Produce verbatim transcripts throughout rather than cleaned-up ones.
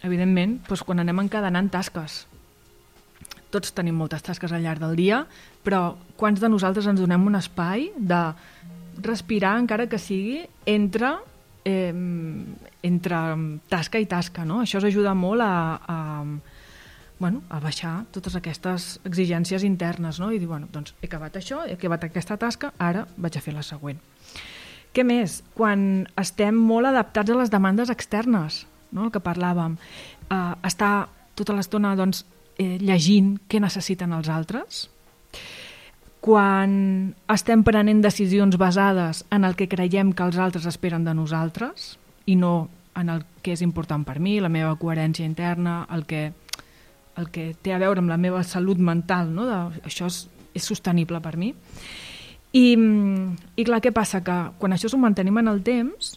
evidentment, doncs quan anem encadenant tasques. Tots tenim moltes tasques al llarg del dia, però quants de nosaltres ens donem un espai de respirar, encara que sigui, entre, eh, entre tasca i tasca, no? Això us ajuda molt a, a, bueno, a baixar totes aquestes exigències internes, no? I dir, bueno, doncs he acabat això, he acabat aquesta tasca, ara vaig a fer la següent. Què més? Quan estem molt adaptats a les demandes externes, no? El que parlàvem, eh, estar tota l'estona doncs, eh, llegint què necessiten els altres, quan estem prenent decisions basades en el que creiem que els altres esperen de nosaltres i no en el que és important per mi, la meva coherència interna, el que, el que té a veure amb la meva salut mental, no? De, això és, és sostenible per mi. I, I clar, què passa? Que quan això s'ho mantenim en el temps,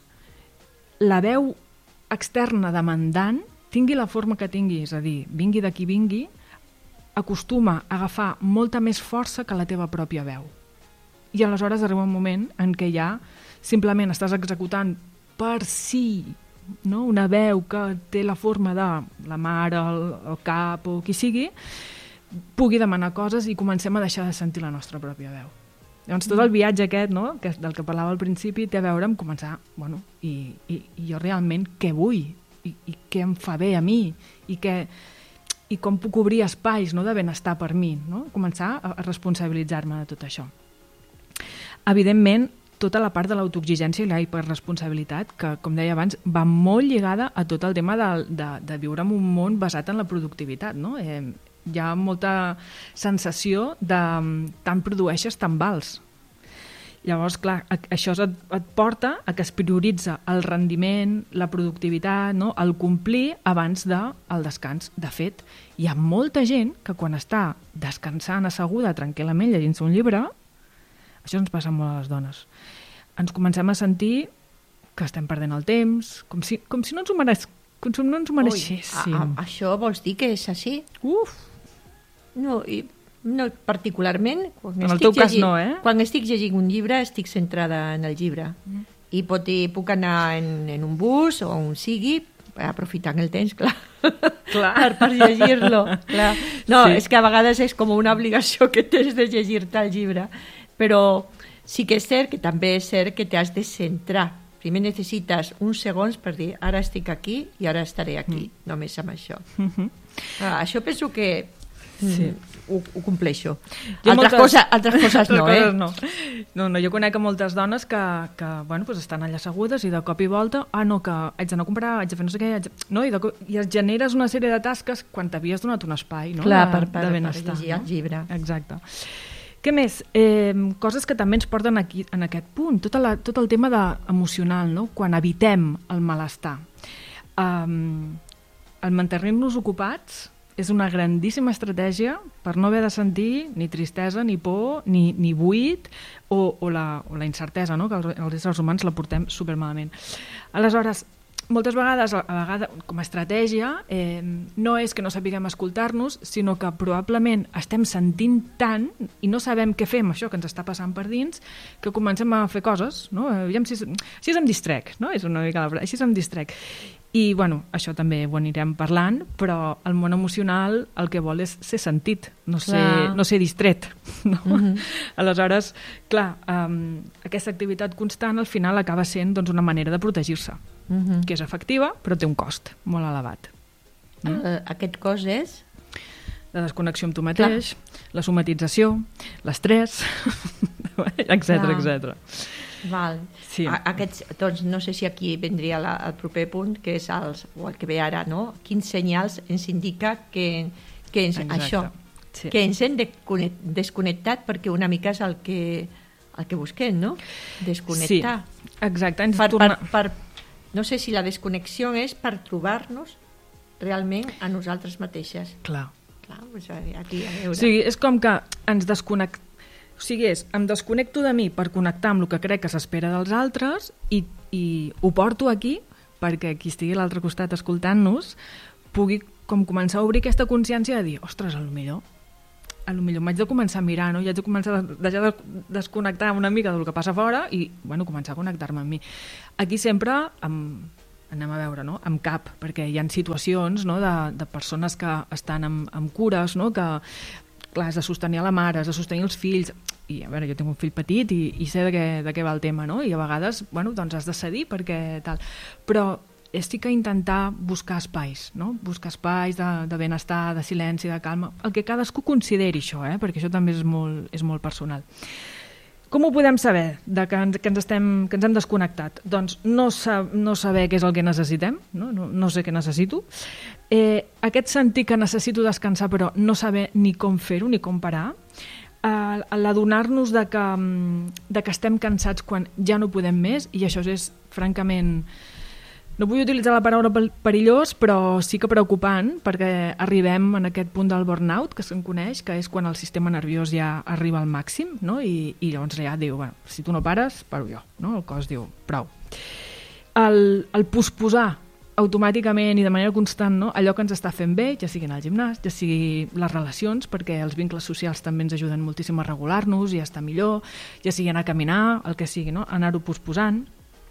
la veu externa demandant, tingui la forma que tingui, és a dir, vingui de qui vingui, acostuma a agafar molta més força que la teva pròpia veu. I aleshores arriba un moment en què ja simplement estàs executant per si, no? Una veu que té la forma de la mare, el, el cap o qui sigui, pugui demanar coses i comencem a deixar de sentir la nostra pròpia veu. Llavors tot el viatge aquest, no? Que del que parlava al principi, té a veure amb començar, bueno, i, i, i jo realment què vull? I, i què em fa bé a mi? I què... i com puc obrir espais, no, de benestar per mi, no? Començar a responsabilitzar-me de tot això. Evidentment, tota la part de l'autoexigència i la hiperresponsabilitat, que, com deia abans, va molt lligada a tot el tema de, de, de viure en un món basat en la productivitat, no? Eh, hi ha molta sensació de tant produeixes, tant vals. Llavors, clar, això et, et porta a que es prioritza el rendiment, la productivitat, no? El complir abans del descans. De fet, hi ha molta gent que quan està descansant asseguda tranquil·lament llegint-se un llibre, això ens passa molt a les dones, ens comencem a sentir que estem perdent el temps, com si, com si no ens ho, mereix, com si no ens ho mereixéssim. Ui, a, a, això vols dir que és així? Uf! No, i... No, particularment, quan, en el estic teu cas llegint, no, eh? quan estic llegint un llibre estic centrada en el llibre mm. i pot, puc anar en, en un bus o on sigui aprofitant el temps, clar, clar. per, per llegir-lo. Clar. No, sí. És que a vegades és com una obligació que tens de llegir-te el llibre, però sí que és cert que també és cert que t'has de centrar. Primer necessites uns segons per dir ara estic aquí i ara estaré aquí, mm. només amb això. Mm-hmm. Ah, això penso que sí. ho, ho compleixo. Altres, moltes... cosa, altres coses no, altres eh? Coses no. No, no, jo conec a moltes dones que, que bueno, pues estan allà assegudes i de cop i volta, ah, no, que haig d'anar a comprar, haig de fer no sé què, haig de... no, i, de, i es generes una sèrie de tasques quan t'havies donat un espai, no? Clar, de, per, per, de benestar, per llegir no? el llibre. Exacte. Què més? Eh, coses que també ens porten aquí, en aquest punt, tot, la, tot el tema de, emocional, no? Quan evitem el malestar. Um, el mantenir-nos ocupats és una grandíssima estratègia per no haver de sentir ni tristesa, ni por, ni, ni buit o, o, la, o la incertesa, no? Que els, els éssers humans la portem supermalament. Aleshores, moltes vegades, a vegades com a estratègia, eh, no és que no sapiguem escoltar-nos, sinó que probablement estem sentint tant i no sabem què fer amb això que ens està passant per dins, que comencem a fer coses, no? Aviam si, si em distrec, no? És una mica la... Així em distrec. I, bueno, això també ho anirem parlant, però el món emocional el que vol és ser sentit, no ser, no ser distret. No? Mm-hmm. Aleshores, clar, um, aquesta activitat constant al final acaba sent doncs, una manera de protegir-se, mm-hmm. que és efectiva, però té un cost molt elevat. Mm? Uh, aquest cost és? La desconnexió amb tu mateix, clar. La somatització, l'estrès, etcètera, etcètera. Val. Sí. Aquests, doncs no sé si aquí vendria la, el proper punt, que és els, o el que ve ara, no? Quins senyals ens indica que, que ens, això, sí. que ens hem desconnectat, perquè una mica és el que, el que busquem, no? Desconnectar. Sí, exacte. Ens per, torna... per, per, no sé si la desconnexió és per trobar-nos realment a nosaltres mateixes. Clar. Clar, doncs aquí a veure. O sigui, és com que ens desconnectem. O sigui, és, em desconnecto de mi per connectar amb el que crec que s'espera dels altres i, i ho porto aquí perquè qui estigui a l'altre costat escoltant-nos pugui com començar a obrir aquesta consciència de dir, ostres, a lo millor, a lo millor m'haig de començar a mirar, no? I haig de començar a deixar de desconnectar una mica del que passa fora i, bueno, començar a connectar-me amb mi. Aquí sempre, amb, anem a veure, no? Amb cap, perquè hi ha situacions, no? de, de persones que estan amb, amb cures, no? Que, clar, has de sostenir a la mare, has de sostenir els fills, i a veure, jo tinc un fill petit i, i sé de què, de què va el tema, no? I a vegades, bueno, doncs has de cedir perquè tal, però sí que intentar buscar espais, no? Buscar espais de, de benestar, de silenci, de calma, el que cadascú consideri això, eh? Perquè això també és molt, és molt personal. Com ho podem saber de que, ens, que, ens estem, que ens hem desconnectat? Doncs no, sa, no saber què és el que necessitem, no, no, no sé què necessito. Eh, aquest sentir que necessito descansar però no saber ni com fer-ho ni com parar, eh, l'adonar-nos de que, de que estem cansats quan ja no podem més, i això és francament... No vull utilitzar la paraula perillós, però sí que preocupant, perquè arribem en aquest punt del burnout, que se'n coneix, que és quan el sistema nerviós ja arriba al màxim, no? I, i llavors ja diu, bueno, si tu no pares, paro jo. No? El cos diu, prou. El, el posposar automàticament i de manera constant, no? Allò que ens està fent bé, ja sigui anar al gimnàs, ja sigui les relacions, perquè els vincles socials també ens ajuden moltíssim a regular-nos i a estar millor, ja sigui anar a caminar, el que sigui, no? Anar-ho posposant.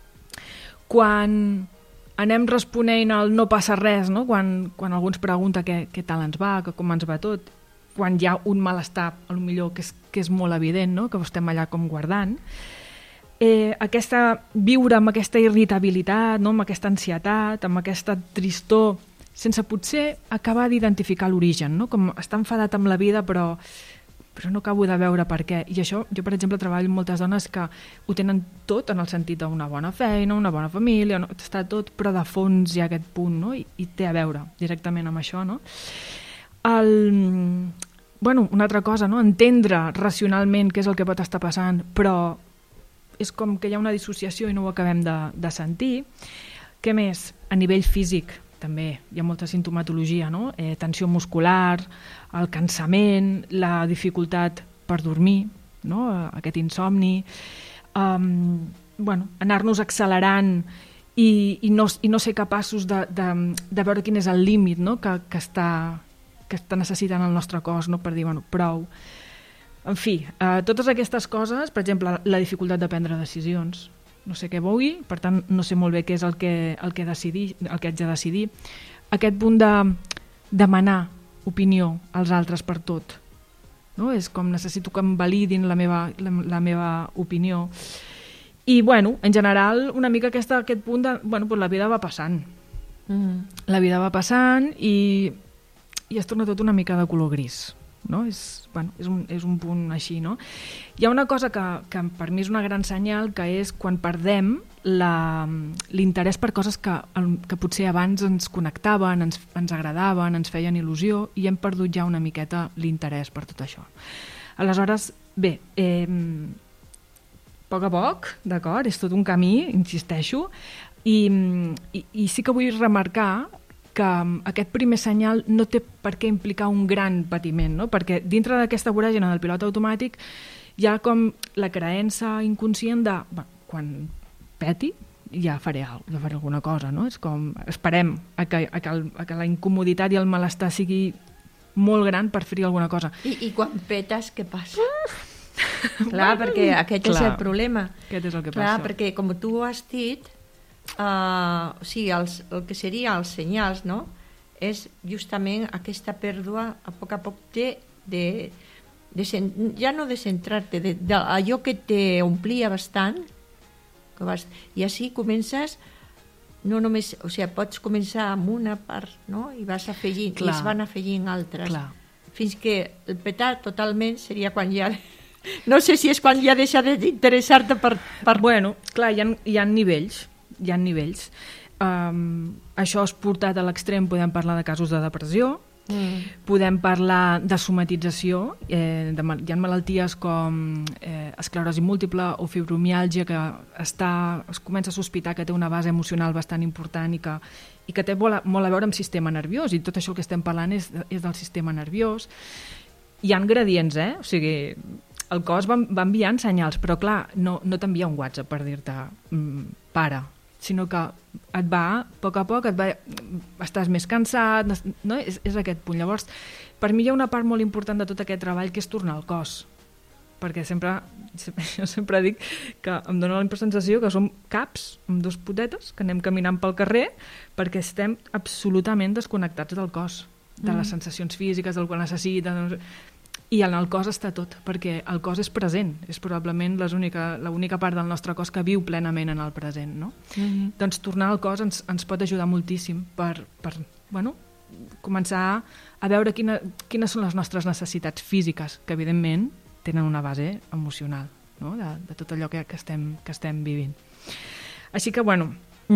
Quan anem responent al no passa res, no? Quan, quan algú ens pregunta què, què tal ens va, que com ens va tot, quan hi ha un malestar, potser que és, que és molt evident, no? Que ho estem allà com guardant, eh, aquesta, viure amb aquesta irritabilitat, no? Amb aquesta ansietat, amb aquesta tristor, sense potser acabar d'identificar l'origen, no? Com estar enfadat amb la vida, però però no acabo de veure per què. I això, jo per exemple treballo amb moltes dones que ho tenen tot en el sentit d'una bona feina, una bona família, no? Està tot, però de fons hi ha aquest punt, no? I, i té a veure directament amb això, no? El, bueno, una altra cosa, no? Entendre racionalment què és el que pot estar passant, però és com que hi ha una dissociació i no ho acabem de, de sentir. Què més? A nivell físic, també hi ha molta sintomatologia, no? Eh, tensió muscular, el cansament, la dificultat per dormir, no? Aquest insomni, um, bueno, anar-nos accelerant i, i, no, i no ser capaços de, de, de veure quin és el límit, no? que, que, està, que està necessitant el nostre cos, no? Per dir, bueno, prou. En fi, eh, totes aquestes coses, per exemple, la dificultat de prendre decisions, no sé què vulgui, per tant no sé molt bé què és el que, el que, decidir, el que haig de decidir. Aquest punt de demanar opinió als altres per tot, no? És com necessito que em validin la meva, la, la meva opinió. I, bueno, en general, una mica aquesta, aquest punt de... Bueno, doncs la vida va passant. Mm. La vida va passant i, i es torna tot una mica de color gris. No? És, bueno, és, un, és un punt així, no? Hi ha una cosa que, que per mi és una gran senyal, que és quan perdem l'interès per coses que, que potser abans ens connectaven, ens, ens agradaven, ens feien il·lusió, i hem perdut ja una miqueta l'interès per tot això. Aleshores, bé, eh, a poc a poc, d'acord? És tot un camí, insisteixo, i, i, i sí que vull remarcar que aquest primer senyal no té per què implicar un gran patiment, no? Perquè dintre d'aquesta voràgina del pilot automàtic hi ha com la creença inconscient de, bueno, quan peti ja faré alguna cosa, ja faré alguna cosa, no? És com, esperem a que, a que, el, a que la incomoditat i el malestar sigui molt gran per fer alguna cosa. I, i quan petes, què passa? Clar, perquè aquest Clar. és el problema. Aquest és el que Clar, passa. perquè com tu has dit, Uh, o sigui, els, el que seria els senyals, no? És justament aquesta pèrdua a poc a poc de, de, de ja no de centrar-te, d'allò que t'omplia bastant, que vas, i així comences, no només, o sigui, pots començar amb una part, no? I vas afegint, Clar. i es van afegint altres. Clar. Fins que el petar totalment seria quan ja... No sé si és quan ja deixa d'interessar-te per, per... Bueno, clar, hi ha, hi ha nivells. Hi ha nivells. Um, això és portat a l'extrem, podem parlar de casos de depressió, mm. podem parlar de somatització, eh, de, hi ha malalties com eh, esclerosi múltiple o fibromiàlgia que està, es comença a sospitar que té una base emocional bastant important i que, i que té molt a, molt a veure amb sistema nerviós, i tot això que estem parlant és, és del sistema nerviós. Hi ha gradients, eh? O sigui, el cos va, va enviant senyals, però clar, no, no t'envia un WhatsApp per dir-te mm, para, sinó que et va, a poc a poc, et va, estàs més cansat, no? És, és aquest punt. Llavors, per mi hi ha una part molt important de tot aquest treball que és tornar al cos, perquè sempre, jo sempre dic que em dóna la sensació que som caps amb dos potetes que anem caminant pel carrer perquè estem absolutament desconnectats del cos, de les mm. sensacions físiques, del que necessita, i en el cos està tot, perquè el cos és present, és probablement l'única part del nostre cos que viu plenament en el present, no? Mm-hmm. Doncs tornar al cos ens, ens pot ajudar moltíssim per, per bueno, començar a veure quina, quines són les nostres necessitats físiques, que evidentment tenen una base emocional, no? de, de tot allò que, que, estem, que estem vivint. Així que, bueno,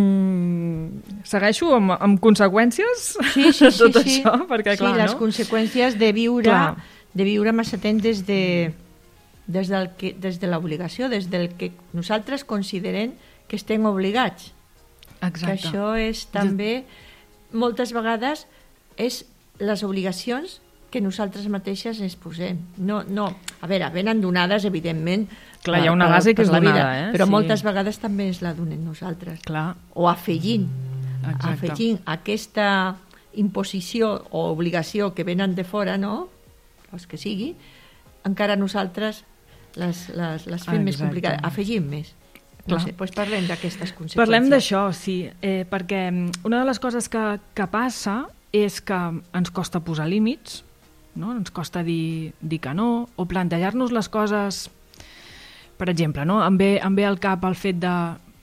mm, segueixo amb, amb conseqüències sí, sí, de tot sí, això, sí. perquè, clar, sí, les no? conseqüències de viure, clar. de viure massa temps des de, des, del que, des de l'obligació, des del que nosaltres considerem que estem obligats. Exacte. Que això és també, moltes vegades, és les obligacions que nosaltres mateixes ens posem. No, no. A veure, venen donades, evidentment, clar, hi ha una base que és donada, vida, eh? sí. Però moltes vegades també ens la donem nosaltres. Clar. O afegint, Exacte. afegint aquesta imposició o obligació que venen de fora, no?, els que sigui, encara nosaltres les, les, les fem Exacte. més complicades, afegim més. No sé, doncs parlem d'aquestes conseqüències. Parlem d'això, sí, eh, perquè una de les coses que, que passa és que ens costa posar límits, no? Ens costa dir, dir que no, o plantejar-nos les coses, per exemple, no? Em ve, em ve al cap el fet de,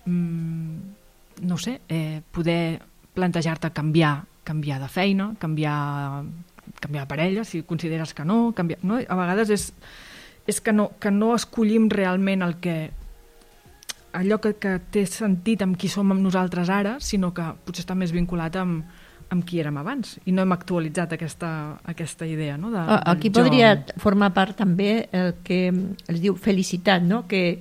mm, no sé, eh, poder plantejar-te canviar, canviar de feina, canviar, canviar de parella, si consideres que no, canviar, no? A vegades és, és que, no, que no escollim realment el que allò que, que té sentit amb qui som amb nosaltres ara, sinó que potser està més vinculat amb, amb qui érem abans i no hem actualitzat aquesta, aquesta idea, no? De, Aquí jo... podria formar part també el que es diu felicitat, no? Que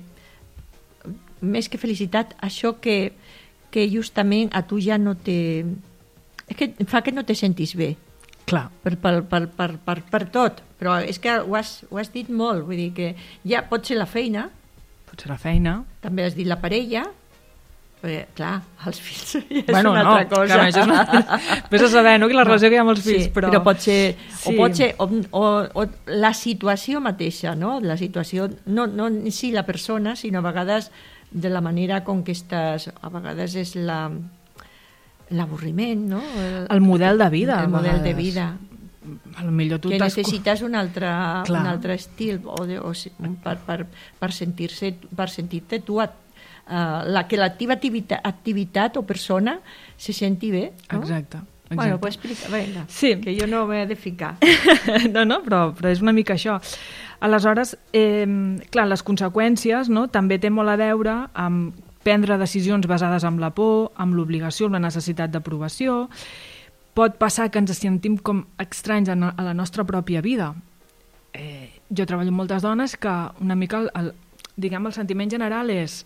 més que felicitat, això que, que justament a tu ja no te... és que fa que no te sentis bé. Clar. Per, per, per, per, per, per tot, però és que ho has, ho has dit molt, vull dir que ja pot ser la feina, pot ser la feina, també has dit la parella, perquè, clar, els fills ja és bueno, una no, altra cosa. Clar, és una... Vés a saber, no?, que la relació no, que hi ha amb els fills, sí, però... però pot ser, sí. o pot ser, o, o, o la situació mateixa, no?, la situació, no, no en si la persona, sinó a vegades de la manera com que estàs, a vegades és la... l'avorriment, no? El, el model de vida. El model de vida. A lo millor tu que necessites un altre, Clar. un altre estil o de, o, per, per, per sentir-se per sentir-te tu uh, la, que la teva activitat, activitat o persona se senti bé, no? Exacte. Exacte. Bueno, pues explica, venga, sí. que jo no m'he de ficar. no, no, però, però és una mica això. Aleshores, eh, clar, les conseqüències, no?, també té molt a veure amb prendre decisions basades en la por, amb l'obligació, amb la necessitat d'aprovació. Pot passar que ens sentim com estranys a la nostra pròpia vida. Eh, jo treballo amb moltes dones que una mica, el, el, diguem, el sentiment general és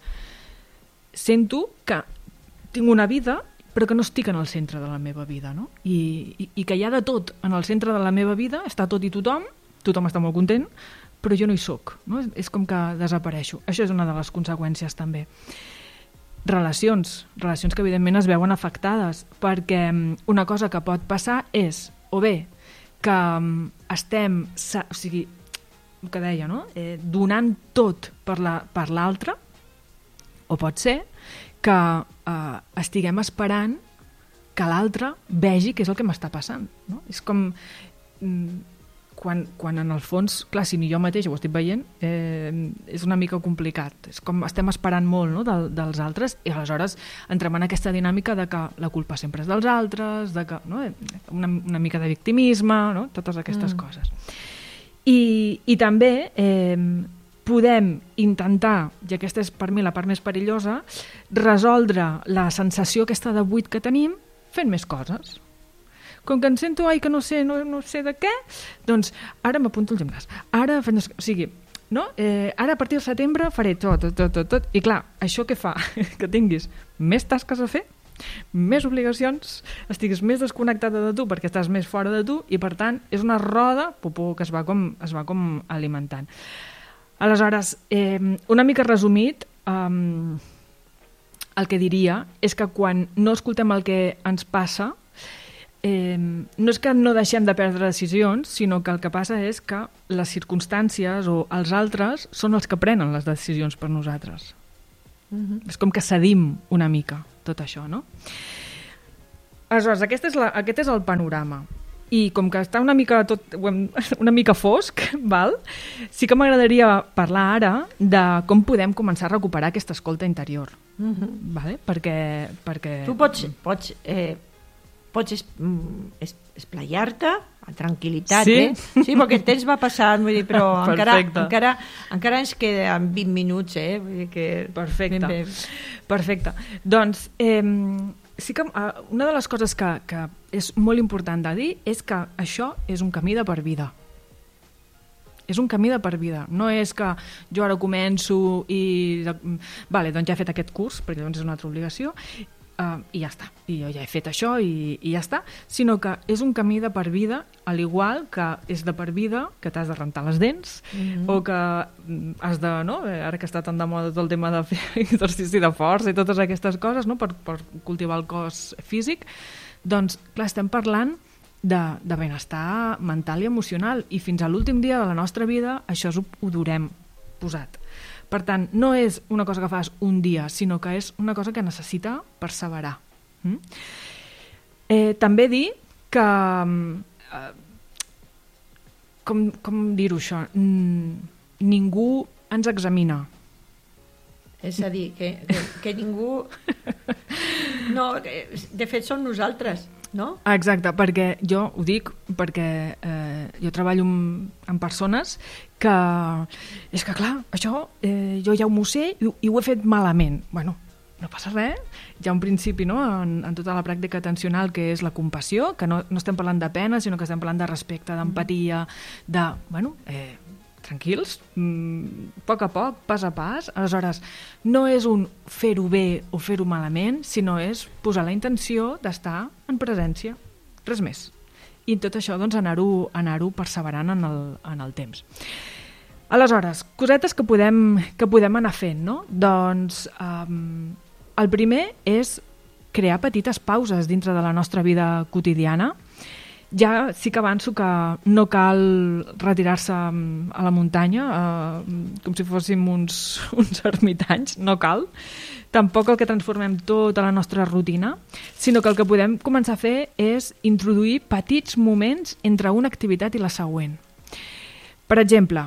sento que tinc una vida però que no estic en el centre de la meva vida, no? I, i, i que hi ha de tot en el centre de la meva vida, està tot i tothom, tothom està molt content, però jo no hi soc, no? És, és com que desapareixo. Això és una de les conseqüències també. Relacions, relacions que evidentment es veuen afectades, perquè una cosa que pot passar és, o bé, que estem, o sigui, el que deia, no?, eh, donant tot per l'altre, o pot ser que eh, estiguem esperant que l'altre vegi què és el que m'està passant, no? És com... Mm, Quan, quan en el fons, clar, si ni jo mateix ho estic veient, eh, és una mica complicat. És com estem esperant molt, no?, del, dels altres, i aleshores entrem en aquesta dinàmica de que la culpa sempre és dels altres, de que, no?, una, una mica de victimisme, no?, totes aquestes mm. coses. I, i també eh, podem intentar, i aquesta és per mi la part més perillosa, resoldre la sensació aquesta de buit que tenim fent més coses. Com que em sento, ai, que no sé, no, no sé de què, doncs ara m'apunto al gimnàs. Ara, o sigui, no? Eh, ara a partir de setembre faré tot, tot, tot, tot, tot. I clar, això què fa? Que tinguis més tasques a fer, més obligacions, estiguis més desconnectada de tu perquè estàs més fora de tu i, per tant, és una roda popó que es va com, es va com alimentant. Aleshores, eh, una mica resumit, eh, el que diria és que quan no escoltem el que ens passa, eh, no és que no deixem de prendre decisions, sinó que el que passa és que les circumstàncies o els altres són els que prenen les decisions per nosaltres. Uh-huh. És com que cedim una mica tot això, no? Aleshores, aquest és, la, aquest és el panorama. I com que està una mica, tot, una mica fosc, val? Sí que m'agradaria parlar ara de com podem començar a recuperar aquesta escolta interior. Uh-huh. Vale? Perquè, perquè... Tu pots, pots, eh, pots es, es, esplaiar-te a tranquil·litat, sí? eh? Sí, perquè el temps va passant, vull dir, però encara, encara, encara ens queden vint minuts, eh? Vull dir que... Perfecte. Ben bé. Perfecte. Doncs... Eh, sí que uh, una de les coses que, que és molt important de dir és que això és un camí de per vida. És un camí de per vida. No és que jo ara començo i... Vale, doncs ja he fet aquest curs, perquè llavors és una altra obligació, uh, i ja està. I jo ja he fet això i, i ja està. Sinó que és un camí de per vida, al igual que és de per vida que t'has de rentar les dents, mm-hmm. o que has de, no? Ara que està tan de moda tot el tema de fer exercici de força i totes aquestes coses, no? per, per cultivar el cos físic, doncs, clar, estem parlant de, de benestar mental i emocional, i fins a l'últim dia de la nostra vida això ho, ho durem posat. Per tant, no és una cosa que fas un dia, sinó que és una cosa que necessita perseverar. Mm? Eh, també dir que... Eh, com, com dir-ho això? Mm, ningú ens examina. És a dir, que, que, que ningú... No, de fet som nosaltres, no? Exacte, perquè jo ho dic perquè eh, jo treballo amb, amb persones que és que clar, això eh, jo ja ho sé i, i ho he fet malament. Bueno, no passa res, hi ha un principi, no? en, en tota la pràctica atencional, que és la compassió, que no, no estem parlant de pena, sinó que estem parlant de respecte, d'empatia, de, bueno, eh, tranquils, mm, a poc a poc, pas a pas. Aleshores, no és un fer-ho bé o fer-ho malament, sinó és posar la intenció d'estar en presència, res més. I tot això, doncs, anar-ho anar-ho perseverant en el, en el temps. Aleshores, cosetes que podem, que podem anar fent, no? Doncs um, el primer és crear petites pauses dintre de la nostra vida quotidiana. Ja sí que avanço que no cal retirar-se a la muntanya eh, com si fóssim uns, uns ermitanys, no cal. Tampoc el que transformem tota la nostra rutina, sinó que el que podem començar a fer és introduir petits moments entre una activitat i la següent. Per exemple,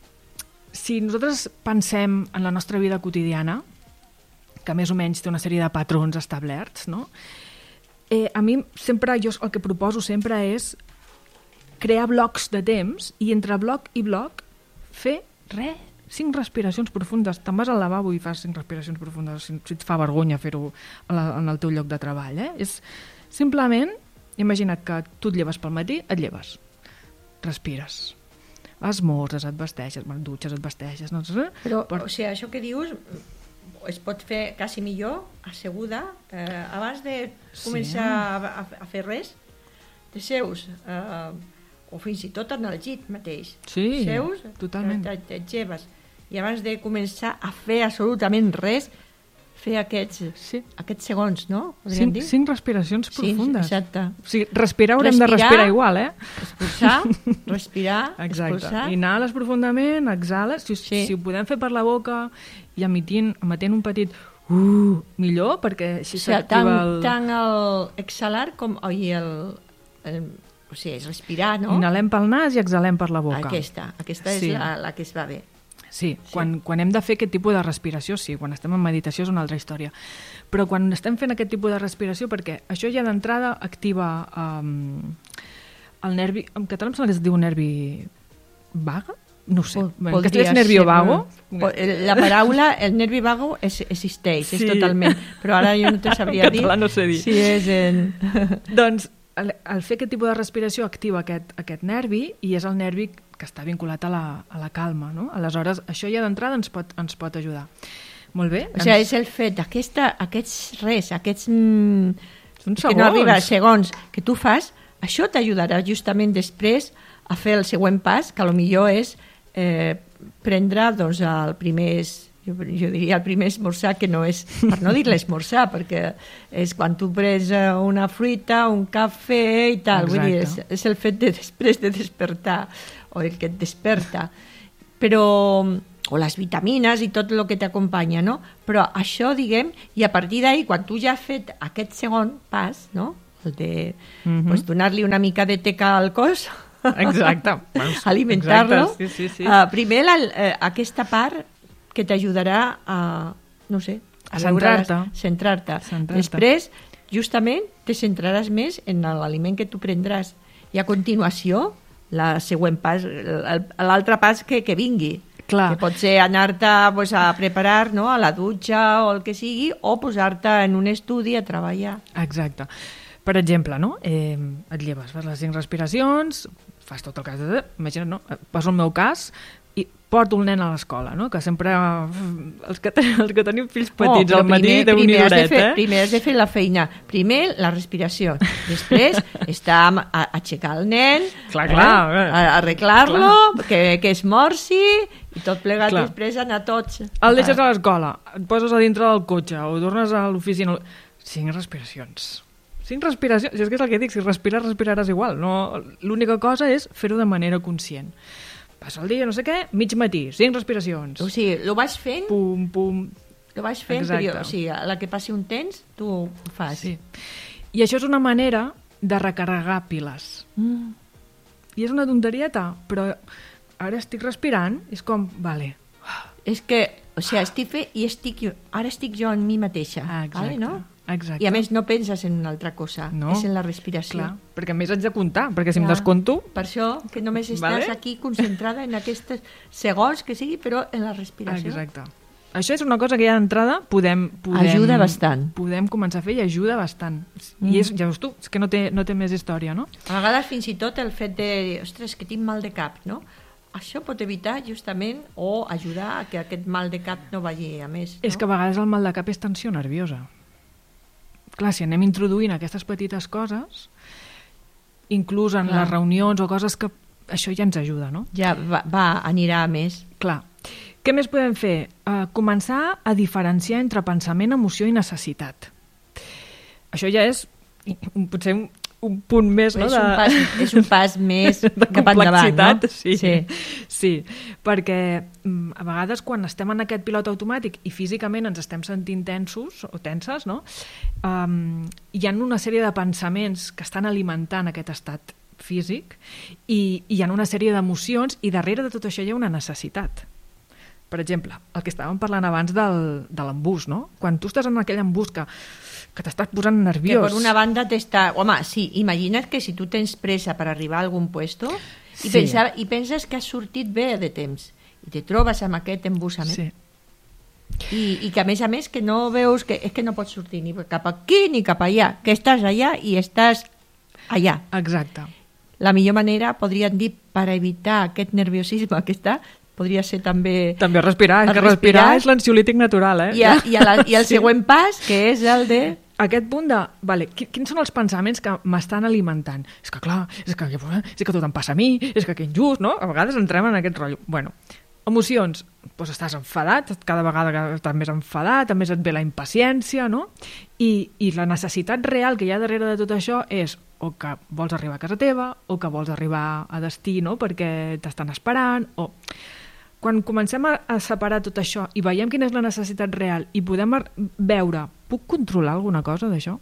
si nosaltres pensem en la nostra vida quotidiana, que més o menys té una sèrie de patrons establerts, no? Eh, a mi sempre, jo el que proposo sempre és crear blocs de temps i entre bloc i bloc fer res, cinc respiracions profundes. Te'n vas al lavabo i fas cinc respiracions profundes si, si et fa vergonya fer-ho en el teu lloc de treball. Eh? És simplement, imagina't que tu et lleves pel matí, et lleves, respires, esmorzes, et vesteixes, et dutxes, et vesteixes... No sé, però, per... o sigui, això que dius es pot fer quasi millor asseguda, eh, abans de començar sí. a, a fer res, te seus, eh, o fins i tot en el llit mateix. Sí, seus, totalment. Te, te lleves, i abans de començar a fer absolutament res, fer aquests, sí. aquests segons, no? Cinc, cinc respiracions profundes. Sí, exacte. O sigui, respirar haurem respirar, de respirar igual, eh? Expulsar, respirar, exacte. Expulsar. Inhales profundament, exhales. Si, sí. si ho podem fer per la boca i emitint, emetent un petit uh, millor, perquè així o sigui, s'activa el... Tant el exhalar com oi, el, el... O sigui, és respirar, no? Inhalem pel nas i exhalem per la boca. Aquesta, aquesta és sí. la, la que es va bé. Sí, sí. Quan, quan hem de fer aquest tipus de respiració, sí, quan estem en meditació és una altra història. Però quan estem fent aquest tipus de respiració, perquè això ja d'entrada activa um, el nervi... En català em sembla que es diu nervi vaga? No ho sé. En castellà és nervio vago. La paraula, el nervi vago es, existeix, sí. És totalment. Però ara jo no te sabria dir. En català no sé dir. Si és en... Doncs el, el fer aquest tipus de respiració activa aquest, aquest nervi i és el nervi que està vinculat a la, a la calma, no? Aleshores, això ja d'entrada ens pot, ens pot ajudar. Molt bé. O sigui, és el fet, aquesta, aquests res, aquests... Mm, segons. Que no arriba, segons que tu fas, això t'ajudarà justament després a fer el següent pas, que potser és eh, prendre doncs, el primers Jo, jo diria el primer esmorzar, que no és, per no dir l'esmorzar, perquè és quan tu prens una fruita, un cafè i tal. Vull dir, és, és el fet de després de despertar, o el que et desperta. Però, o les vitamines i tot el que t'acompanya, no? Però això, diguem, i a partir d'ahir, quan tu ja has fet aquest segon pas, no? El de mm-hmm. pues, donar-li una mica de teca al cos, exacte. alimentar-lo, sí, sí, sí. Uh, primer la, uh, aquesta part que t'ajudarà a, no sé, a centrar-te. Centrar-te. Després, justament, te centraràs més en l'aliment que tu prendràs. I a continuació, la següent pas, l'altre pas que, que vingui. Clar. Que pot ser anar-te pues, a preparar, no?, a la dutxa o el que sigui, o posar-te en un estudi a treballar. Exacte. Per exemple, no? eh, et lleves, fas les cinc respiracions, fas tot el cas de... Imagina't, no? Poso el meu cas i porto el nen a l'escola, no? Que sempre... Els que, ten, els que tenim fills petits oh, al matí, de un horeta, fer, eh? Primer has de fer la feina. Primer, la respiració. Després, està a, a aixecar el nen, clar, clar, eh? a arreglar-lo, que, que esmorci, i tot plegat clar. Després anar tots. El deixes a l'escola, et poses a dintre del cotxe, o tornes a l'oficina... Cinc respiracions. Cinc respiracions, és que és el que dic, si respires, respiraràs igual. No? L'única cosa és fer-ho de manera conscient. Passa el dia, no sé què, mig matí, cinc respiracions. O sigui, lo vas fent... Pum, pum. Lo vas fent, però, o sigui, a la que passi un temps, tu ho fas. Sí. I això és una manera de recarregar piles. Mm. I és una tonterieta, però ara estic respirant, és com, vale. És que, o sigui, estic fent i estic, ara estic jo en mi mateixa. Ah, exacte. Vale, no? Exacte. I a més no penses en una altra cosa, no. És en la respiració. Clar, perquè a més haig de comptar, perquè si clar. Em descompto... Per això que només estàs vale? Aquí concentrada en aquests segons que sigui, però en la respiració. Exacte. Això és una cosa que ja d'entrada podem, podem... Ajuda bastant. Podem començar a fer i ajuda bastant. Mm. I és, ja veus tu, és que no té, no té més història, no? A vegades fins i tot el fet de... Ostres, que tinc mal de cap, no? Això pot evitar justament o ajudar a que aquest mal de cap no vagi a més. No? És que a vegades el mal de cap és tensió nerviosa. Clar, si anem introduint aquestes petites coses, inclús en clar. Les reunions o coses que això ja ens ajuda, no? Ja va, va anirà a més. Clar. Què més podem fer? Uh, començar a diferenciar entre pensament, emoció i necessitat. Això ja és potser un, un punt més, no? És, de... un pas, és un pas més de cap endavant, no? Sí, sí. Sí, perquè a vegades quan estem en aquest pilot automàtic i físicament ens estem sentint tensos o tenses, no? Um, hi ha una sèrie de pensaments que estan alimentant aquest estat físic i, i hi ha una sèrie d'emocions i darrere de tot això hi ha una necessitat. Per exemple, el que estàvem parlant abans del, de l'embús, no? Quan tu estàs en aquell embús que, que t'estàs posant nerviós... Que per una banda t'està... Home, sí, imagina't que si tu tens pressa per arribar a algun puesto i, sí. pensa, i penses que has sortit bé de temps i te trobes amb aquest embussament. Sí. I, I que a més a més que no veus que és que no pots sortir ni cap aquí ni cap allà, que estàs allà i estàs allà. Exacte. La millor manera, podríem dir, per evitar aquest nerviosisme que està, podria ser també... També respirar, és que respirar, respirar és l'ansiolític natural, eh? I, a, i, a la, i el sí. següent pas, que és el de... Aquest punt de, vale, quins són els pensaments que m'estan alimentant? És que clar, és que, és que tot em passa a mi, és que que injust, no? A vegades entrem en aquest rotllo. Bueno, emocions, doncs estàs enfadat, cada vegada estàs més enfadat, també et ve la impaciència, no? I, i la necessitat real que hi ha darrere de tot això és o que vols arribar a casa teva, o que vols arribar a destí, no? Perquè t'estan esperant, o... Quan comencem a, a separar tot això i veiem quina és la necessitat real i podem veure, puc controlar alguna cosa d'això?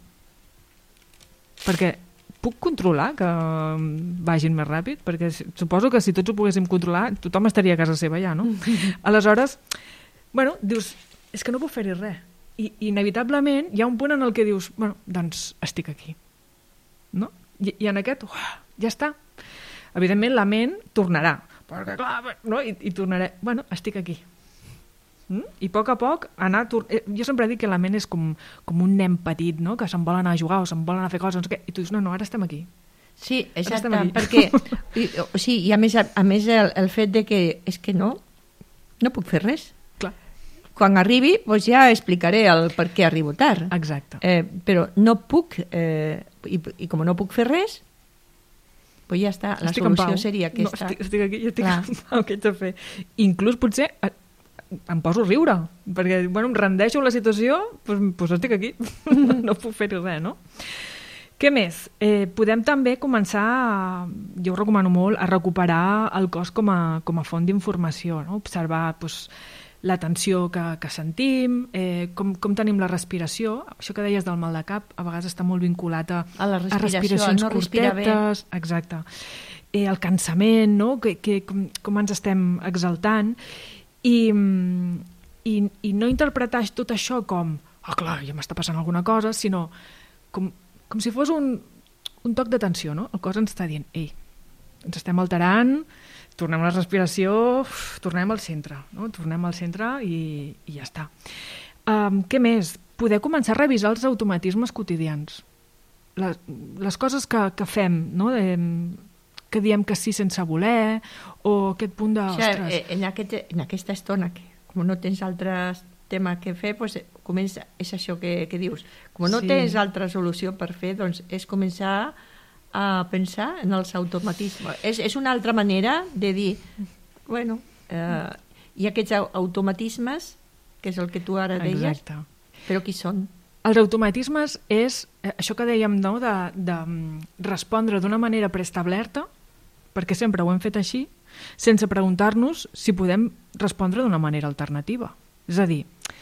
Perquè puc controlar que vagin més ràpid? Perquè suposo que si tots ho poguéssim controlar, tothom estaria a casa seva ja, no? Aleshores, bueno, dius, és que no puc fer-hi res. I inevitablement hi ha un punt en el que dius, bueno, doncs estic aquí. No? I, i en aquest, uah, ja està. Evidentment la ment tornarà, perquè clar, no? I, i tornaré, bueno, estic aquí. Mm? I a poc a poc anar... Tor... Jo sempre dic que la ment és com, com un nen petit, no? Que se'n vol anar a jugar o se'n vol anar a fer coses, no sé què, i tu dius, no, no, ara estem aquí. Sí, exacte, perquè i, o sigui, i a més, a, a més el, el fet de que és que no, no puc fer res. Clar. Quan arribi, doncs ja explicaré el per què arribo tard. Exacte. Eh, però no puc, eh, i, i com no puc fer res, pues ja està, la estic solució seria aquesta. No, estic, estic aquí, jo estic Clar. en pau, què haig de fer? Inclús potser em poso a riure, perquè, bueno, em rendeixo la situació, doncs, doncs estic aquí, no puc fer res, no? Què més? Eh, podem també començar, a, jo ho recomano molt, a recuperar el cos com a, com a font d'informació, no? Observar doncs, la tensió que, que sentim, eh, com, com tenim la respiració. Això que deies del mal de cap, a vegades està molt vinculat a, a, la a respiracions no curtetes, exacte. Eh, el cansament, no? que, que, com, com ens estem exaltant, i, i, i no interpretar tot això com, ah, clar, ja m'està passant alguna cosa, sinó com com si fos un, un toc d'atenció, no? El cos ens està dient, ei, ens estem alterant, tornem a la respiració, uf, tornem al centre, no? Tornem al centre i, i ja està. Um, què més? Poder començar a revisar els automatismes quotidians. Les, les coses que, que fem, no? De, que diem que sí sense voler, o aquest punt de... O sigui, en, aquest, en aquesta estona, que com no tens altres tema que fer, doncs, comença, és això que, que dius. Com no sí. tens altra solució per fer, doncs és començar a pensar en els automatismes. És, és una altra manera de dir, bueno, eh, hi ha aquests automatismes, que és el que tu ara deies, exacte. Però qui són? Els automatismes és eh, això que dèiem, no?, de, de respondre d'una manera preestablerta, perquè sempre ho hem fet així, sense preguntar-nos si podem respondre d'una manera alternativa. És a dir,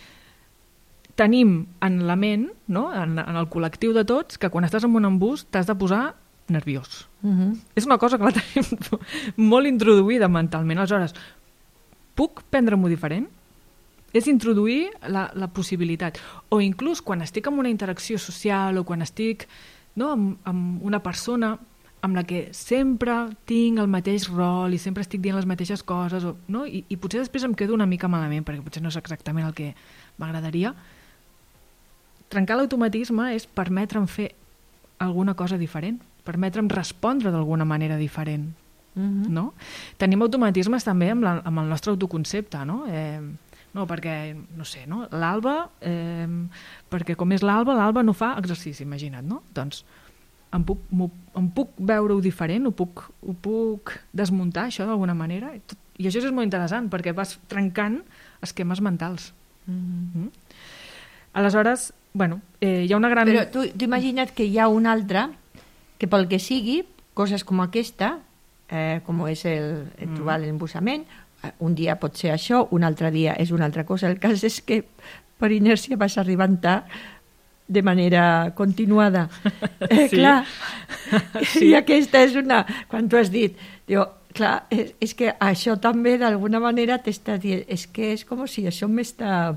tenim en la ment, no? en, en el col·lectiu de tots, que quan estàs en un embús t'has de posar nerviós. Uh-huh. És una cosa que la tenim molt introduïda mentalment. Aleshores, puc prendre-m'ho diferent? És introduir la, la possibilitat. O inclús quan estic en una interacció social o quan estic, no, amb, amb una persona amb la que sempre tinc el mateix rol i sempre estic dient les mateixes coses, o, no? I, i potser després em quedo una mica malament, perquè potser no és exactament el que m'agradaria. Trencar l'automatisme és permetre'm fer alguna cosa diferent, permetre'm respondre d'alguna manera diferent. Mm-hmm. No? Tenim automatismes també amb, la, amb el nostre autoconcepte, no? Eh, no, perquè, no sé, no? l'Alba, eh, perquè com és l'Alba, l'Alba no fa exercici, imagina't, no? Doncs em puc, em puc veure-ho diferent, ho puc, ho puc desmuntar, això, d'alguna manera. I, tot, I això és molt interessant, perquè vas trencant esquemes mentals. Mm-hmm. Mm? Aleshores, bueno, eh, hi ha una gran... Però tu, tu imagina't que hi ha un altre que pel que sigui, coses com aquesta, eh, com és el, el trobar l'embussament, un dia pot ser això, un altre dia és una altra cosa. El cas és que per inèrcia vas arribant tard de manera continuada. Eh, sí. Clar, sí. I aquesta és una... Quan tu has dit, diu, clar, és, és que això també d'alguna manera t'està dient, és que és com si això m'està...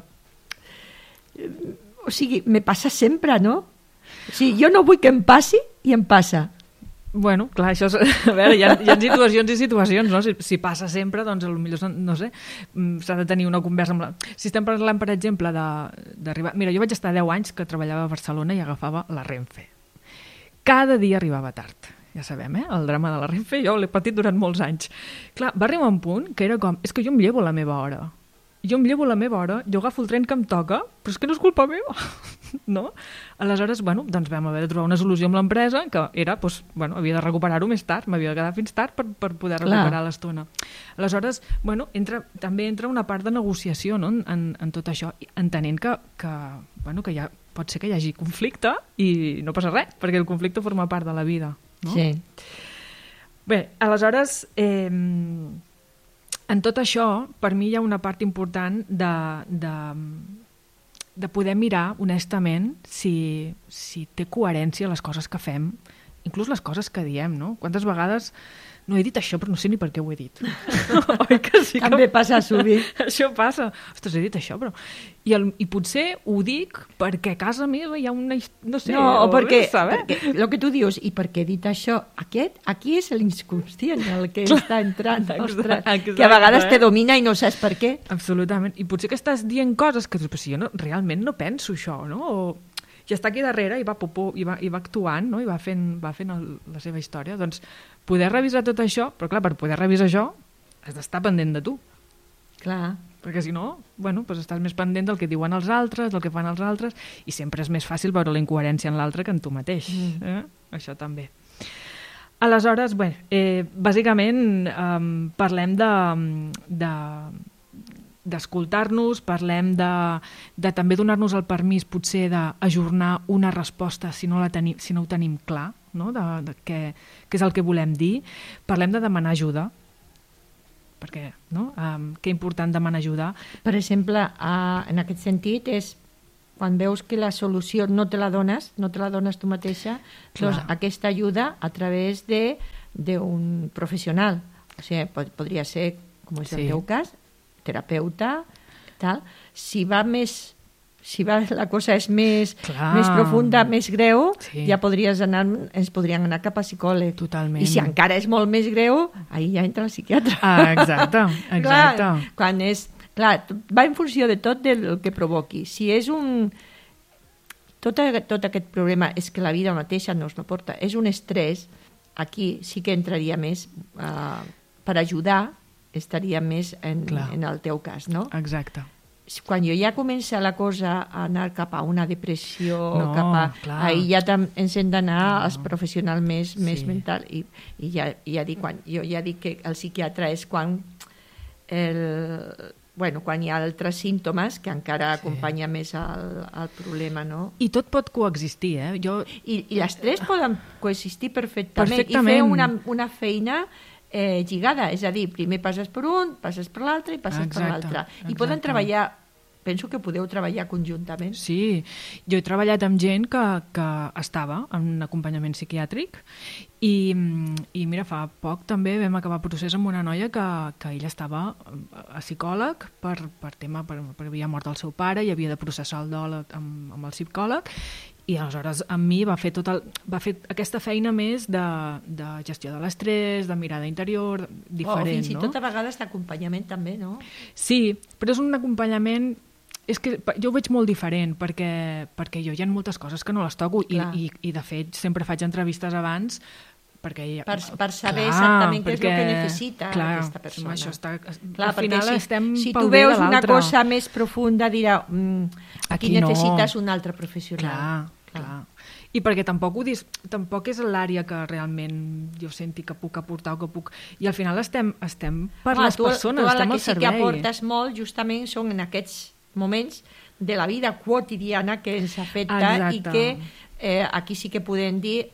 O sigui, me passa sempre, no? O sigui, jo no vull que em passi i em passa. Bueno, clar, això és... A veure, hi ha, hi ha situacions i situacions, no? Si, si passa sempre, doncs potser, no sé, s'ha de tenir una conversa amb la... Si estem parlant, per exemple, d'arribar... Mira, jo vaig estar deu anys que treballava a Barcelona i agafava la Renfe. Cada dia arribava tard. Ja sabem, eh? El drama de la Renfe, jo l'he patit durant molts anys. Clar, va arribar un punt que era com... És que jo em llevo a la meva hora. Jo em llevo a la meva hora, jo agafo el tren que em toca, però és que no és culpa meva, no? Aleshores, bueno, doncs vam haver de trobar una solució amb l'empresa, que era, doncs, bueno, havia de recuperar-ho més tard, m'havia de quedar fins tard per, per poder recuperar l'estona. Aleshores, bueno, entra, també entra una part de negociació, no?, en, en tot això, entenent que, que, bueno, que ja, pot ser que hi hagi conflicte i no passa res, perquè el conflicte forma part de la vida, no? Sí. Bé, aleshores... Eh, En tot això, per mi hi ha una part important de, de, de poder mirar honestament si, si té coherència les coses que fem, inclús les coses que diem, no? Quantes vegades no he dit això, però no sé ni per què ho he dit. Oi que sí que... També passa sovint. Això passa. Ostres, he dit això, però... I, el, I potser ho dic perquè a casa meva hi ha una... No sé... No, o perquè, perquè el que tu dius, i perquè he dit això, aquest, aquí és l'inconscient el que està entrant, ostres, exacte, que a vegades te domina i no saps per què. Absolutament. I potser que estàs dient coses que però si jo no, realment no penso això, no? O... I està aquí darrere i va, popó, i va, i va actuant, no? I va fent, va fent el, la seva història. Doncs poder revisar tot això, però clar, per poder revisar això has d'estar pendent de tu. Clar. Perquè si no, bueno, doncs estàs més pendent del que diuen els altres, del que fan els altres, i sempre és més fàcil veure la incoherència en l'altre que en tu mateix. Mm. Eh? Això també. Aleshores, bé, eh, bàsicament eh, parlem de, de, d'escoltar-nos, parlem de, de també donar-nos el permís potser d'ajornar una resposta si no, la tenim, si no ho tenim clar, no? de, de què, què és el que volem dir. Parlem de demanar ajuda, perquè no? um, que important demanar ajuda. Per exemple, uh, en aquest sentit és quan veus que la solució no te la dones, no te la dones tu mateixa, doncs aquesta ajuda a través de d'un professional. O sigui, pod podria ser, com és sí. el teu cas, terapeuta, tal. Si va més, si va, la cosa és més, més profunda, més greu, sí. ja podries anar, ens podrien anar cap a psicòleg. Totalment. I si encara és molt més greu, ahir ja entra el psiquiatre. Ah, exacte, exacte. Clar, quan és Clar, va en funció de tot del que provoqui. Si és un... Tot, tot aquest problema és que la vida mateixa no es no porta. És un estrès, aquí sí que entraria més uh, per ajudar, estaria més en, en el teu cas, no? Exacte. Quan jo ja comença la cosa a anar cap a una depressió, no, cap a... clar. Ahir ja ens hem d'anar no. als professionals més, sí. més mental. I, i ja, ja dic, quan, jo ja dic que el psiquiatre és quan... El, Bueno, quan hi ha altres símptomes que encara sí. acompanya més el, el problema, no? I tot pot coexistir, eh? Jo... I, i les tres poden coexistir perfectament, perfectament. I fer una, una feina eh, lligada, és a dir, primer passes per un, passes per l'altre i passes exacte, per l'altre. I exacte. Poden treballar, penso que podeu treballar conjuntament. Sí, jo he treballat amb gent que, que estava en un acompanyament psiquiàtric i, i mira, fa poc també vam acabar procés amb una noia que, que ella estava a psicòleg per, per tema, per, per havia mort el seu pare i havia de processar el dol amb, amb el psicòleg i aleshores amb mi va fer, tot el, va fer aquesta feina més de, de gestió de l'estrès, de mirada interior, diferent, o fins i no? tot a vegades d'acompanyament també, no? Sí, però és un acompanyament... És que jo ho veig molt diferent perquè, perquè jo hi ha moltes coses que no les toco i, i, i de fet sempre faig entrevistes abans perquè ella, per, per saber clar, exactament què perquè, és el que necessita clar, aquesta persona. Això està, clar, al final si, estem si pel tu bé veus de una l'altre. cosa més profunda dirà mm, aquí, aquí necessites no. un altre professional. Clar, clar. clar. I perquè tampoc, ho dis, tampoc és l'àrea que realment jo senti que puc aportar o que puc... I al final estem, estem per ah, les tu, persones, tu estem al servei. Tu la que sí que aportes molt justament són en aquests moments de la vida quotidiana que ens afecta exacte. I que eh, aquí sí que podem dir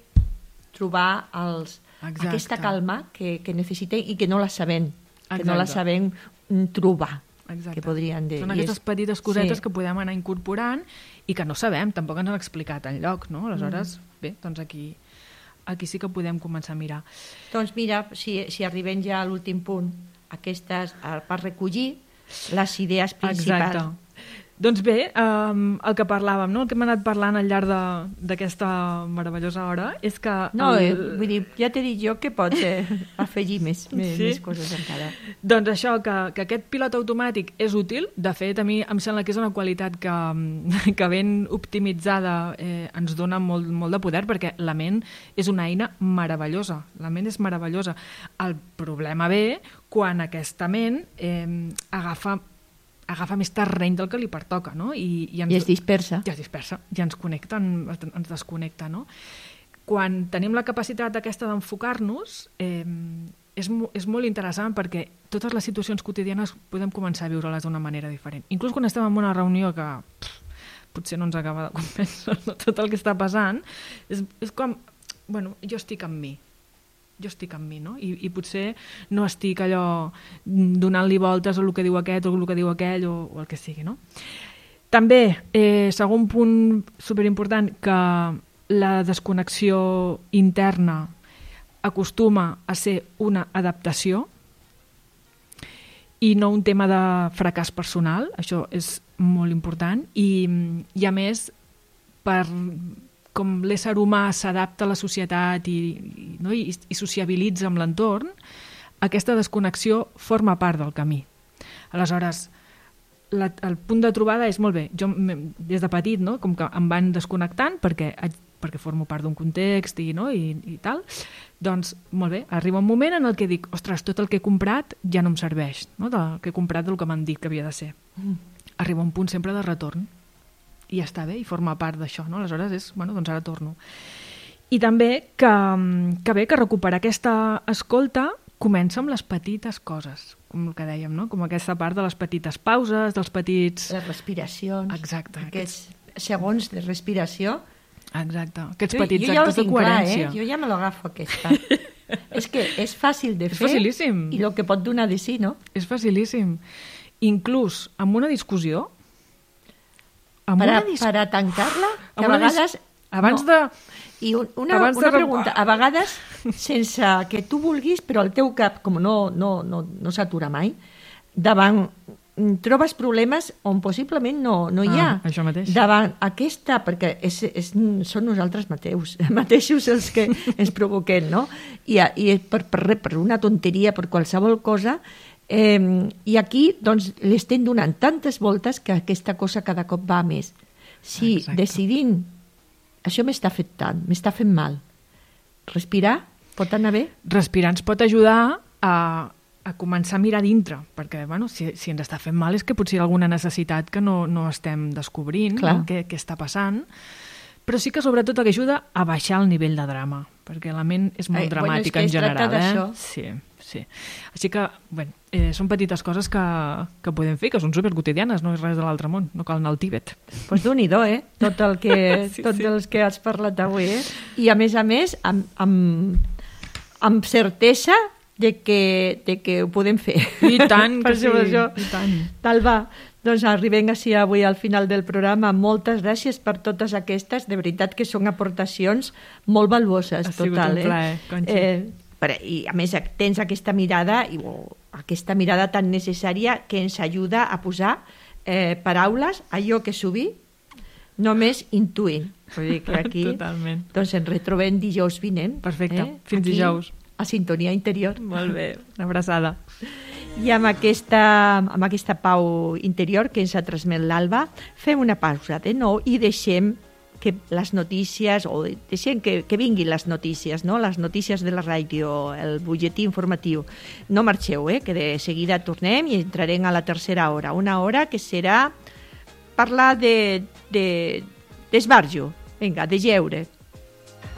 trobar els, aquesta calma que, que necessitem i que no la sabem, exacte. Que no la sabem trobar. Exacte. Que podrien dir. Són aquestes és... petites cosetes sí. que podem anar incorporant i que no sabem, tampoc ens han explicat enlloc, no? Aleshores, mm. bé, doncs aquí, aquí sí que podem començar a mirar. Doncs mira, si, si arribem ja a l'últim punt, aquestes, per recollir les idees principals. Exacte. Doncs bé, um, el que parlàvem, no? El que hem anat parlant al llarg d'aquesta meravellosa hora és que... No, el... eh, vull dir, ja t'he dit jo que pots eh, afegir més, més, sí? més coses encara. Doncs això, que, que aquest pilot automàtic és útil. De fet, a mi em sembla que és una qualitat que, que ben optimitzada eh, ens dona molt, molt de poder, perquè la ment és una eina meravellosa. La ment és meravellosa. El problema ve quan aquesta ment eh, agafa agafa més terreny del que li pertoca, no? I, i, ens, I es dispersa. I es dispersa, i ens connecta, ens desconnecta, no? Quan tenim la capacitat aquesta d'enfocar-nos, eh, és, és molt interessant perquè totes les situacions quotidianes podem començar a viure-les d'una manera diferent. Inclús quan estem en una reunió que pff, potser no ens acaba de convèncer tot el que està passant, és, és com, bueno, jo estic amb mi, jo estic amb mi, no? I, i potser no estic allò donant-li voltes a el que diu aquest o el que diu aquell o, o el que sigui, no? També, eh, segon punt superimportant, que la desconnexió interna acostuma a ser una adaptació i no un tema de fracàs personal, això és molt important, i, i a més, per... com l'ésser humà s'adapta a la societat i, i, no? I, i sociabilitza amb l'entorn, aquesta desconnexió forma part del camí. Aleshores, la, el punt de trobada és molt bé. Jo, des de petit, no? Com que em van desconnectant perquè, perquè formo part d'un context i, no? I, i tal, doncs, molt bé, arriba un moment en el que dic, ostres, tot el que he comprat ja no em serveix, no? Del que he comprat del que m'han dit que havia de ser. Mm. Arriba un punt sempre de retorn. I ja està bé, i forma part d'això, no? Aleshores és, bueno, doncs ara torno. I també que, que bé, que recuperar aquesta escolta comença amb les petites coses, com el que dèiem, no? Com aquesta part de les petites pauses, dels petits... Les respiracions. Exacte. Aquests segons de respiració. Exacte. Aquests jo, petits jo ja actes de coherència. Clar, eh? Jo ja me l'agafo, aquesta. És que és fàcil de és fer. Facilíssim. I el que pot donar de si, no? És facilíssim. Inclús amb una discussió... Amb per, a, dis... per a tancar-la, que a vegades... Dis... Abans no. de... I un, una, Abans una de... pregunta. A vegades, sense que tu vulguis, però el teu cap, com no, no, no, no s'atura mai, davant... trobes problemes on possiblement no, no hi ha. Ah, això mateix. Davant aquesta, perquè és, és, són nosaltres mateus, mateixos els que ens provoquem, no? I, i per, per, per una tonteria, per qualsevol cosa, eh, i aquí doncs, li estem donant tantes voltes que aquesta cosa cada cop va més. Si Exacte. Decidint, això m'està fent tant, m'està fent mal, respirar pot anar bé? Respirar ens pot ajudar a a començar a mirar dintre, perquè bueno, si, si ens està fent mal és que potser hi ha alguna necessitat que no, no estem descobrint, no? què, què està passant, però sí que sobretot ajuda a baixar el nivell de drama, perquè la ment és molt Ai, dramàtica bueno, és en general. Eh? Sí, sí. Així que, bueno, eh, són petites coses que, que podem fer, que són superquotidianes, no és res de l'altre món, no cal anar al Tíbet. Doncs pues Déu-n'hi-do, eh? Tot el que, sí, tots sí. els que has parlat avui, eh? I a més a més, amb, amb, amb certesa de que, de que ho podem fer. I tant, que per sí, això. I tant. Tal va. Doncs arribem així avui al final del programa. Moltes gràcies per totes aquestes. De veritat que són aportacions molt valuoses. Ha sigut total, un plaer, eh? Conxi. Eh, per, I a més tens aquesta mirada, i, oh, aquesta mirada tan necessària que ens ajuda a posar eh, paraules, allò que sovint només intuïm. Vull dir que aquí Totalment. Doncs ens retrobem dijous vinent. Perfecte, eh? fins aquí, dijous. A Sintonia Interior. Molt bé, una abraçada. I amb aquesta, amb aquesta pau interior que ens ha transmet l'Alba, fem una pausa de nou i deixem que les notícies, o deixem que, que vinguin les notícies, no? Les notícies de la ràdio, el butlletí informatiu. No marxeu, eh? Que de seguida tornem i entrarem a la tercera hora. Una hora que serà parlar de, de, d'esbarjo, vinga, de jeure.